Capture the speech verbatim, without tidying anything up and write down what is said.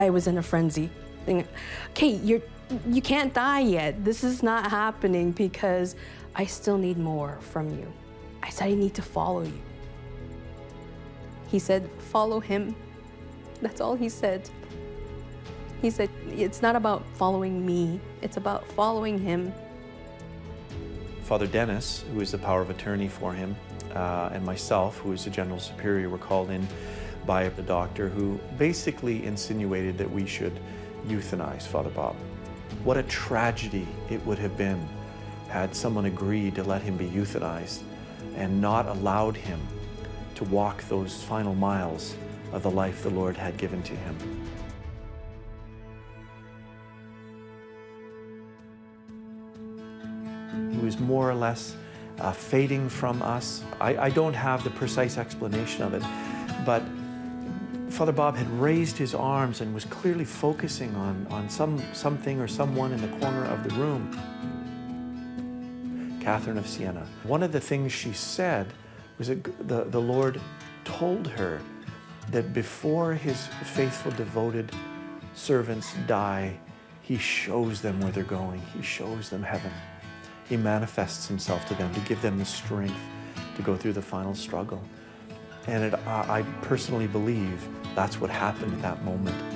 I was in a frenzy, thinking, okay, you're, you can't die yet. This is not happening because I still need more from you. I said, I need to follow you. He said, follow him. That's all he said. He said, it's not about following me, it's about following him. Father Dennis, who is the power of attorney for him, uh, and myself, who is the general superior, were called in by the doctor who basically insinuated that we should euthanize Father Bob. What a tragedy it would have been had someone agreed to let him be euthanized and not allowed him to walk those final miles of the life the Lord had given to him. He was more or less uh, fading from us. I, I don't have the precise explanation of it, but Father Bob had raised his arms and was clearly focusing on, on some, something or someone in the corner of the room. Catherine of Siena. One of the things she said was that the, the Lord told her that before his faithful, devoted servants die, he shows them where they're going. He shows them heaven. He manifests himself to them to give them the strength to go through the final struggle. And it, I personally believe that's what happened at that moment.